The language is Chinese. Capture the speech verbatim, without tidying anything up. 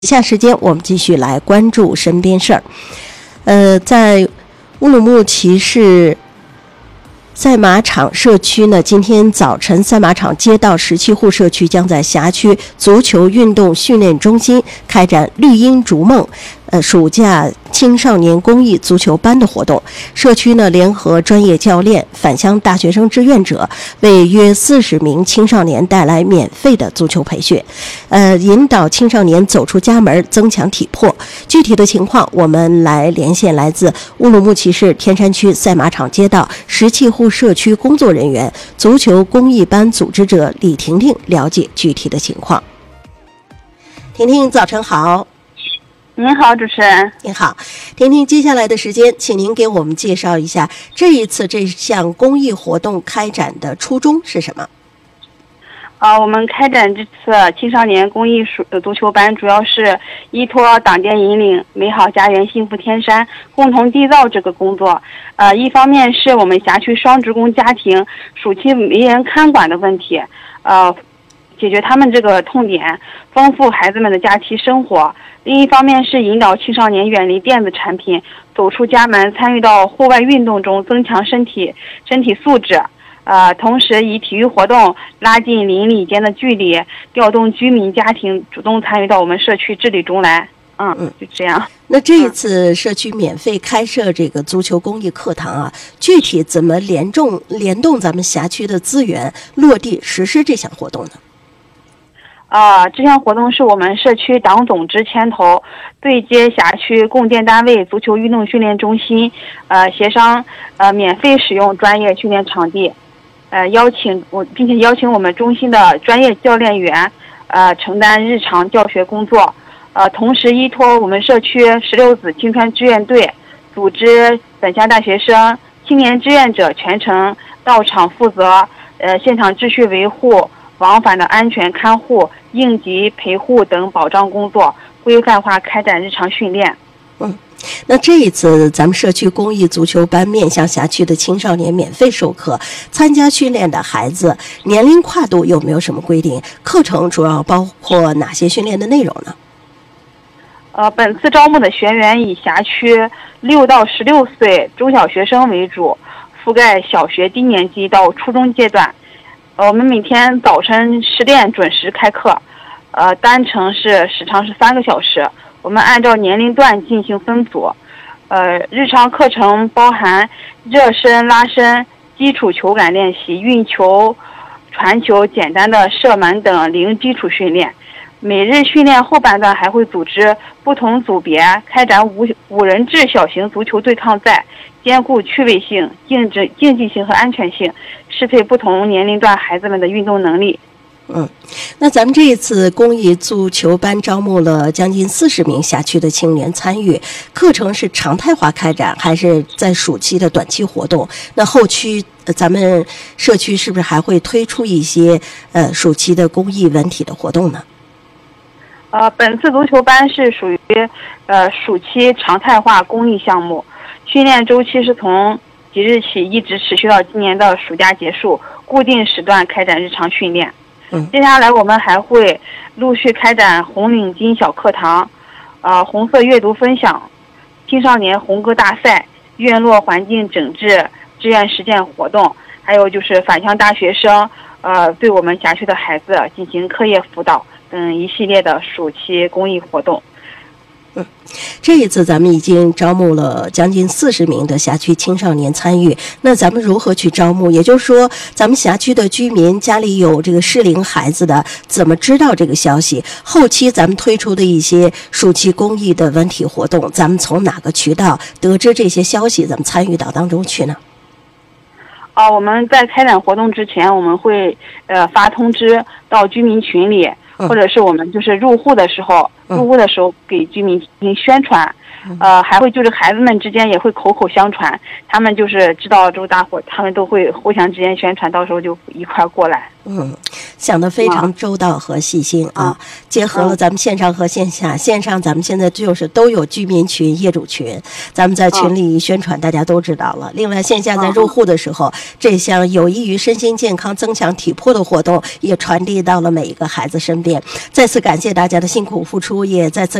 以下时间我们继续来关注身边事儿。呃，在乌鲁木齐市赛马场社区呢，今天早晨赛马场街道十七户社区将在辖区足球运动训练中心开展绿茵逐梦呃暑假青少年公益足球班的活动。社区呢联合专业教练、返乡大学生志愿者，为约四十名青少年带来免费的足球培训，呃，引导青少年走出家门，增强体魄。具体的情况，我们来连线来自乌鲁木齐市天山区赛马场街道十七户社区工作人员、足球公益班组织者李婷婷，了解具体的情况。婷婷，早晨好。 您好，主持人。 您好，婷婷，接下来的时间，请您给我们介绍一下这一次这项公益活动开展的初衷是什么？ 啊，我们开展这次青少年公益足球班，主要是依托党电引领美好家园幸福天山，共同缔造这个工作。呃，一方面是我们辖区双职工家庭暑期没人看管的问题，呃，解决他们这个痛点，丰富孩子们的假期生活。另一方面是引导青少年远离电子产品，走出家门，参与到户外运动中，增强身体身体素质。呃，同时以体育活动拉近邻里间的距离，调动居民家庭主动参与到我们社区治理中来。嗯嗯，就这样。 那这一次社区免费开设这个足球公益课堂啊，具体怎么联动联动咱们辖区的资源，落地实施这项活动呢？ 啊、呃，这项活动是我们社区党总支牵头，对接辖区供电单位足球运动训练中心，呃，协商呃免费使用专业训练场地，呃，邀请我，并且邀请我们中心的专业教练员，呃，承担日常教学工作，呃，同时依托我们社区十六子青川志愿队，组织返乡大学生、青年志愿者全程到场负责，呃，现场秩序维护、往返的安全看护、应急陪护等保障工作，规范化开展日常训练。 嗯，那这一次咱们社区公益足球班面向辖区的青少年免费授课，参加训练的孩子年龄跨度有没有什么规定？课程主要包括哪些训练的内容呢？ 呃，本次招募的学员以辖区六到十六岁中小学生为主，覆盖小学低年级到初中阶段。呃，我们每天早晨十点准时开课，呃，单程是时长是三个小时。我们按照年龄段进行分组，呃，日常课程包含热身、拉伸、基础球感练习、运球、传球、简单的射门等零基础训练。每日训练后半段还会组织不同组别开展五五人制小型足球对抗赛，兼顾趣味性、竞争竞技性和安全性，适配不同年龄段孩子们的运动能力。 嗯，那咱们这一次公益足球班招募了将近四十名辖区的青年参与，课程是常态化开展，还是在暑期的短期活动？那后期、呃、咱们社区是不是还会推出一些呃暑期的公益文体的活动呢？ 呃，本次足球班是属于呃暑期常态化公益项目，训练周期是从即日起一直持续到今年的暑假结束，固定时段开展日常训练。 嗯， 接下来我们还会陆续开展红领巾小课堂、呃红色阅读分享、青少年红歌大赛、院落环境整治志愿实践活动，还有就是返乡大学生呃对我们辖区的孩子进行课业辅导等一系列的暑期公益活动。 嗯，这一次咱们已经招募了将近四十名的辖区青少年参与，那咱们如何去招募？也就是说，咱们辖区的居民家里有这个适龄孩子的，怎么知道这个消息？后期咱们推出的一些暑期公益的文体活动，咱们从哪个渠道得知这些消息，咱们参与到当中去呢？ 啊、呃，我们在开展活动之前，我们会呃发通知到居民群里。或者是我们就是入户的时候，入户的时候给居民进行宣传，呃，还会就是孩子们之间也会口口相传，他们就是知道之后大伙他们都会互相之间宣传，到时候就一块过来。 嗯，想得非常周到和细心啊， 啊结合了咱们线上和线下。线上咱们现在就是都有居民群、业主群，咱们在群里宣传，大家都知道了。另外，线下在入户的时候，这项有益于身心健康、增强体魄的活动也传递到了每一个孩子身边。再次感谢大家的辛苦付出，也再次